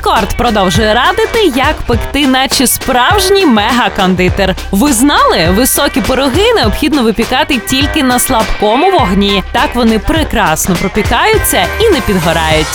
Ескорт продовжує радити, як пекти, наче справжній мега-кондитер. Ви знали? Високі пироги необхідно випікати тільки на слабкому вогні. Так вони прекрасно пропікаються і не підгорають.